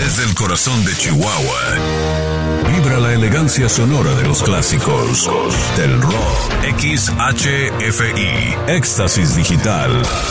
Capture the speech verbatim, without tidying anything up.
Desde el corazón de Chihuahua, vibra la elegancia sonora de los clásicos del rock. X H F I, Éxtasis Digital.